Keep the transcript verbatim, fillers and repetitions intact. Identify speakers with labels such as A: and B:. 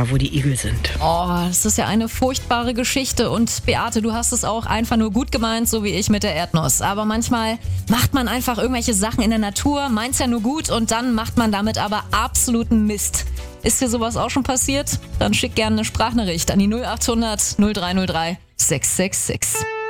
A: da, wo die Igel sind.
B: Oh, das ist ja eine furchtbare Geschichte. Und Beate, du hast es auch einfach nur gut gemeint, so wie ich mit der Erdnuss. Aber manchmal macht man einfach irgendwelche Sachen in der Natur, meint's ja nur gut und dann macht man damit aber absoluten Mist. Ist dir sowas auch schon passiert? Dann schick gerne eine Sprachnachricht an die null acht hundert null drei null drei sechs sechs sechs.